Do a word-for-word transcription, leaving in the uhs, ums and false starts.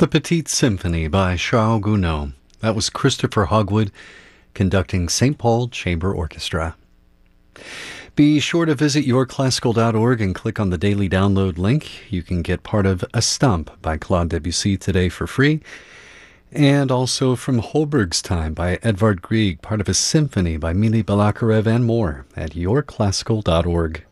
The Petite Symphony by Charles Gounod. That was Christopher Hogwood conducting Saint Paul Chamber Orchestra. Be sure to visit your classical dot org and click on the daily download link. You can get part of A Stump by Claude Debussy today for free. And also From Holberg's Time by Edvard Grieg, part of a symphony by Mili Balakirev, and more at your classical dot org.